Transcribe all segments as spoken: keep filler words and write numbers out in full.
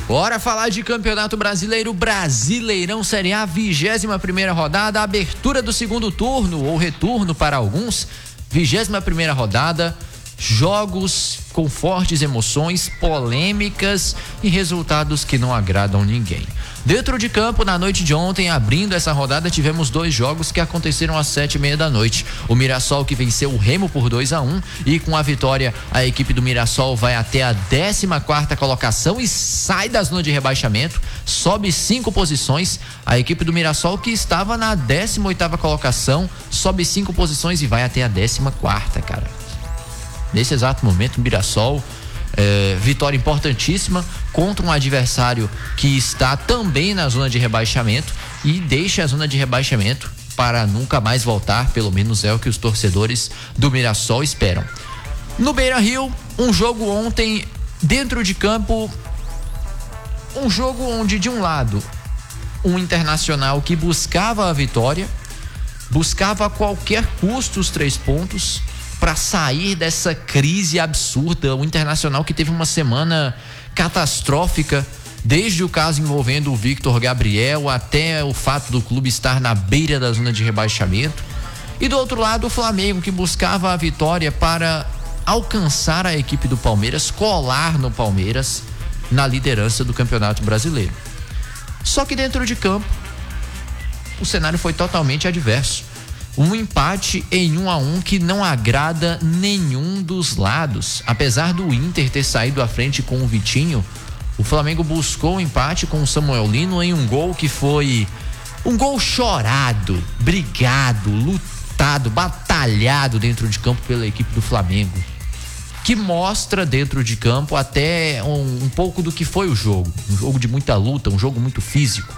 Bora falar de Campeonato Brasileiro, Brasileirão Série A, vigésima primeira rodada, abertura do segundo turno ou retorno para alguns, vigésima primeira rodada, jogos com fortes emoções, polêmicas e resultados que não agradam ninguém. Dentro de campo, na noite de ontem, abrindo essa rodada, tivemos dois jogos que aconteceram às sete e meia da noite. O Mirassol que venceu o Remo por dois a um e com a vitória a equipe do Mirassol vai até a décima quarta colocação e sai da zona de rebaixamento, sobe cinco posições. A equipe do Mirassol que estava na décima oitava colocação, sobe cinco posições e vai até a décima quarta, cara. Nesse exato momento, o Mirassol, é, vitória importantíssima contra um adversário que está também na zona de rebaixamento e deixa a zona de rebaixamento para nunca mais voltar, pelo menos é o que os torcedores do Mirassol esperam. No Beira-Rio, um jogo ontem dentro de campo, um jogo onde de um lado um Internacional que buscava a vitória, buscava a qualquer custo os três pontos para sair dessa crise absurda. O Internacional que teve uma semana catastrófica, desde o caso envolvendo o Victor Gabriel até o fato do clube estar na beira da zona de rebaixamento. E do outro lado, o Flamengo que buscava a vitória para alcançar a equipe do Palmeiras, colar no Palmeiras na liderança do Campeonato Brasileiro. Só que dentro de campo, o cenário foi totalmente adverso. Um empate em um a um que não agrada nenhum dos lados. Apesar do Inter ter saído à frente com o Vitinho, o Flamengo buscou o empate com o Samuel Lino em um gol que foi um gol chorado, brigado, lutado, batalhado dentro de campo pela equipe do Flamengo, que mostra dentro de campo até um, um pouco do que foi o jogo. Um jogo de muita luta, um jogo muito físico.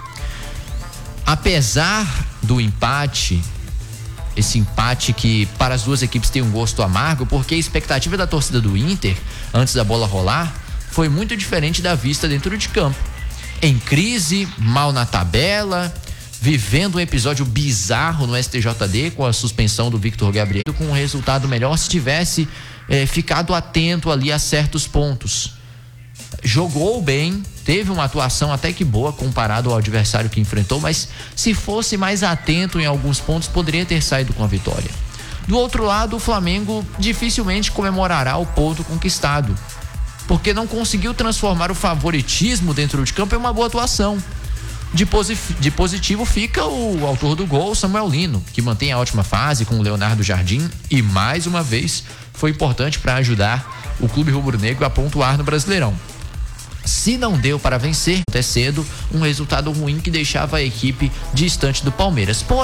Apesar do empate, esse empate que para as duas equipes tem um gosto amargo, porque a expectativa da torcida do Inter antes da bola rolar foi muito diferente da vista dentro de campo. Em crise, mal na tabela, vivendo um episódio bizarro no S T J D com a suspensão do Victor Gabriel, com um resultado melhor se tivesse eh, ficado atento ali a certos pontos. Jogou bem, teve uma atuação até que boa comparado ao adversário que enfrentou, mas se fosse mais atento em alguns pontos, poderia ter saído com a vitória. Do outro lado, o Flamengo dificilmente comemorará o ponto conquistado, porque não conseguiu transformar o favoritismo dentro de campo em uma boa atuação. De, posi- de positivo fica o autor do gol, Samuel Lino, que mantém a ótima fase com o Leonardo Jardim e mais uma vez foi importante para ajudar o clube rubro-negro a pontuar no Brasileirão. Se não deu para vencer até cedo, um resultado ruim que deixava a equipe distante do Palmeiras.